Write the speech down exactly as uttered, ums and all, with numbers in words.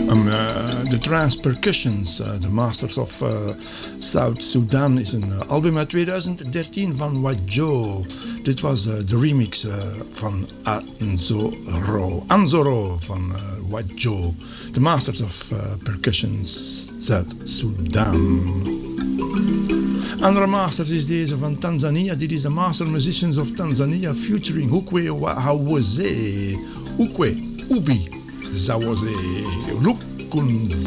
Um, uh, the Trance Percussions, uh, The Masters of uh, South Sudan, is een uh, album uit twintig dertien van White Joe. Dit was uh, de remix uh, van Anzoro, Anzoro van uh, White Joe. The Masters of uh, Percussions, South Sudan. Andere master is deze van Tanzania. Dit is de Master Musicians of Tanzania featuring Ukwe Hawose. Ukwe Ubi Zawose Lukunzi.